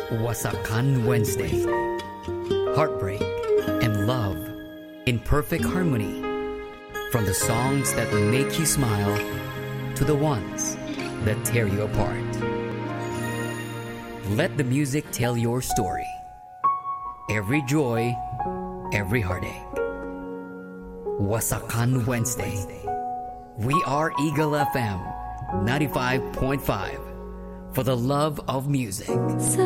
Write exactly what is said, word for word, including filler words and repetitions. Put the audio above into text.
Wasakan Wednesday. Heartbreak and love in perfect harmony. From the songs that make you smile to the ones that tear you apart. Let the music tell your story. Every joy, every heartache. Wasakan Wednesday. We are Eagle F M ninety-five point five for the love of music.